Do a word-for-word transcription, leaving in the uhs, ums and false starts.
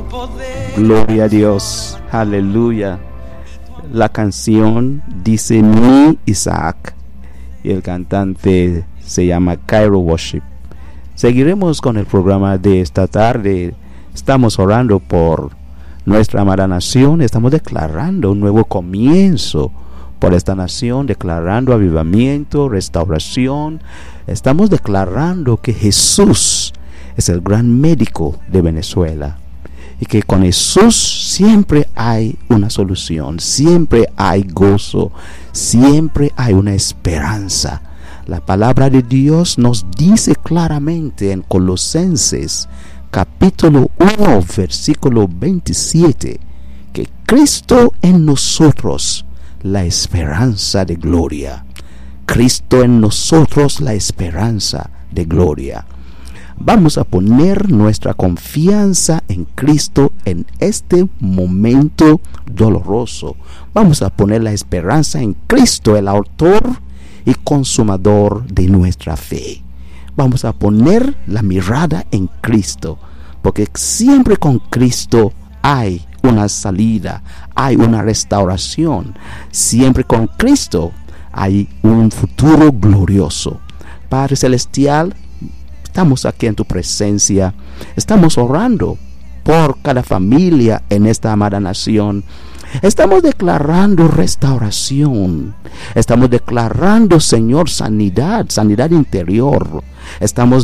Gloria a Dios, aleluya. La canción dice mi Isaac y el cantante se llama Cairo Worship. Seguiremos con el programa de esta tarde. Estamos orando por nuestra amada nación, estamos declarando un nuevo comienzo por esta nación, declarando avivamiento, restauración. Estamos declarando que Jesús es el gran médico de Venezuela y que con Jesús siempre hay una solución, siempre hay gozo, siempre hay una esperanza. La palabra de Dios nos dice claramente en Colosenses capítulo uno versículo veintisiete que Cristo en nosotros la esperanza de gloria. Cristo en nosotros la esperanza de gloria. Vamos a poner nuestra confianza en Cristo en este momento doloroso. Vamos a poner la esperanza en Cristo, el autor y consumador de nuestra fe. Vamos a poner la mirada en Cristo, porque siempre con Cristo hay una salida, hay una restauración. Siempre con Cristo hay un futuro glorioso. Padre Celestial, estamos aquí en tu presencia, estamos orando por cada familia en esta amada nación. Estamos declarando restauración, estamos declarando, Señor, sanidad, sanidad interior. Estamos